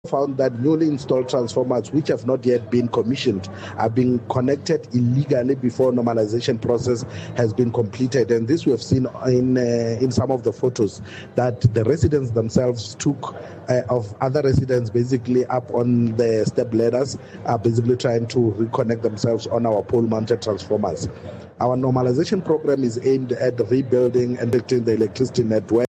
found that newly installed transformers, which have not yet been commissioned, are being connected illegally before normalization process has been completed. And this we have seen in some of the photos that the residents themselves took of other residents basically up on the step ladders, basically trying to reconnect themselves on our pole-mounted transformers. Our normalization program is aimed at rebuilding and protecting the electricity network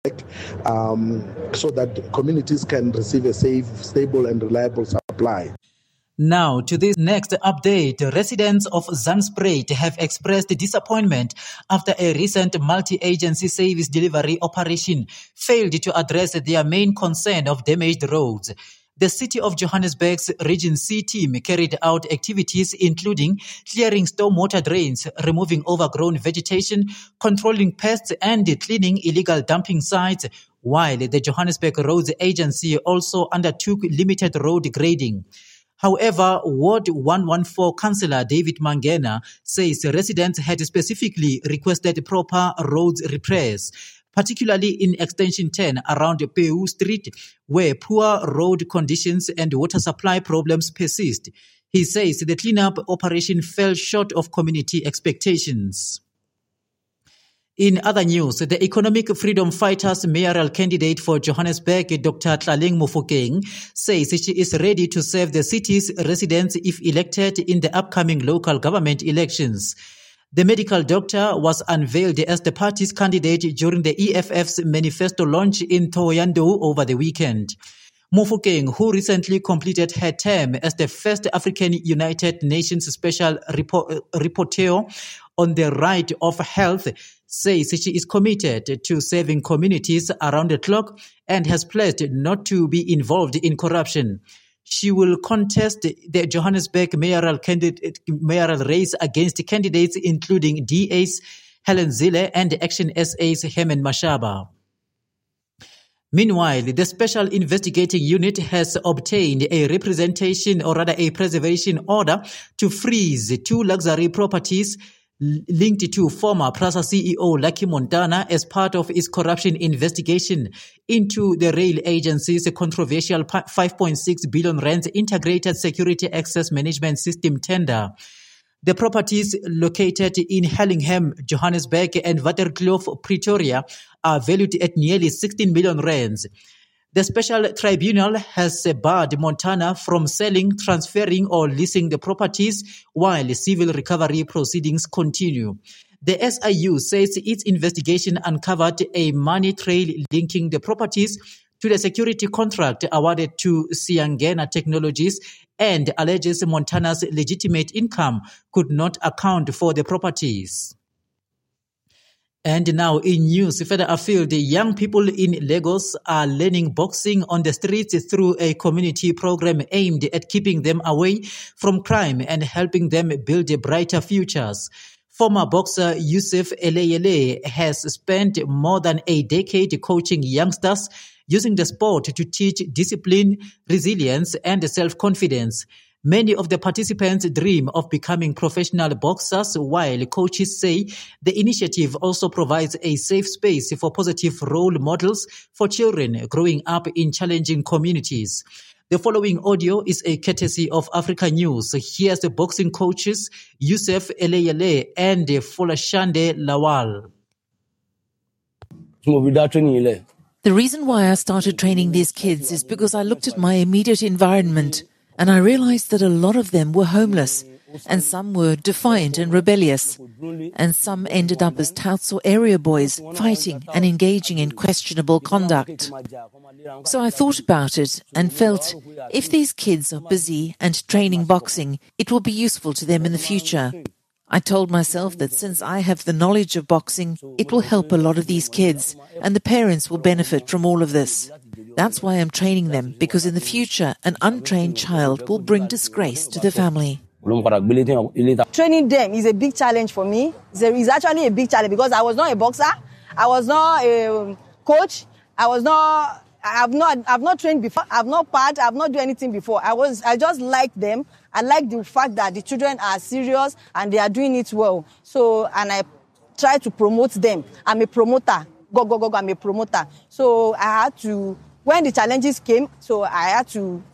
so that communities can receive a safe, stable, and reliable supply. Now, to this next update, residents of Zandspruit have expressed disappointment after a recent multi-agency service delivery operation failed to address their main concern of damaged roads. The City of Johannesburg's Region C team carried out activities including clearing stormwater drains, removing overgrown vegetation, controlling pests, and cleaning illegal dumping sites, while the Johannesburg Roads Agency also undertook limited road grading. However, Ward 114 Councillor David Mangena says residents had specifically requested proper roads repairs, particularly in Extension 10 around Peu Street, where poor road conditions and water supply problems persist. He says the cleanup operation fell short of community expectations. In other news, the Economic Freedom Fighters mayoral candidate for Johannesburg, Dr. Tlaleng Mofokeng, says she is ready to serve the city's residents if elected in the upcoming local government elections. The medical doctor was unveiled as the party's candidate during the EFF's manifesto launch in Thohoyandou over the weekend. Mofokeng, who recently completed her term as the first African United Nations Special Rapporteur on the right of health, says she is committed to serving communities around the clock and has pledged not to be involved in corruption. She will contest the Johannesburg mayoral race against candidates including DA's Helen Zille and Action SA's Herman Mashaba. Meanwhile, the Special Investigating Unit has obtained a preservation order to freeze 2 luxury properties linked to former PRASA CEO Lucky Montana as part of its corruption investigation into the rail agency's controversial 5.6 billion rand integrated security access management system tender. The properties located in Hellingham, Johannesburg and Waterkloof, Pretoria are valued at nearly 16 million rands. The special tribunal has barred Montana from selling, transferring or leasing the properties while civil recovery proceedings continue. The SIU says its investigation uncovered a money trail linking the properties to the security contract awarded to Siangena Technologies and alleges Montana's legitimate income could not account for the properties. And now in news further afield, young people in Lagos are learning boxing on the streets through a community program aimed at keeping them away from crime and helping them build brighter futures. Former boxer Yusuf Eleyele has spent more than a decade coaching youngsters using the sport to teach discipline, resilience, and self-confidence. Many of the participants dream of becoming professional boxers, while coaches say the initiative also provides a safe space for positive role models for children growing up in challenging communities. The following audio is a courtesy of Africa News. Here's the boxing coaches Yusuf Eleyele and Folashande Lawal. The reason why I started training these kids is because I looked at my immediate environment and I realized that a lot of them were homeless, and some were defiant and rebellious, and some ended up as touts or area boys, fighting and engaging in questionable conduct. So I thought about it and felt, if these kids are busy and training boxing, it will be useful to them in the future. I told myself that since I have the knowledge of boxing, it will help a lot of these kids, and the parents will benefit from all of this. That's why I'm training them, because in the future, an untrained child will bring disgrace to the family. Training them is a big challenge for me. It's actually a big challenge because I was not a boxer. I was not a coach. I've not trained before. I've not part. I've not done anything before. I just like them. I like the fact that the children are serious and they are doing it well. So, and I try to promote them. I'm a promoter. I'm a promoter. So I had to, when the challenges came, so I had to